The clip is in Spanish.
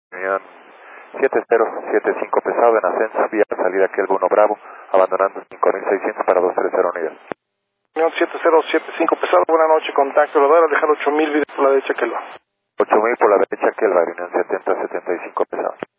Unión 7075 pesado en ascenso, vía salida Kelvin 1 Bravo, abandonando 5600 para 230 unidades. Unión 7075 pesado, buena noche, contacto, lo voy a dejar 8000 vidas por la derecha, Kelvin. 8000 por la derecha Kelvin, Unión 7075 pesado.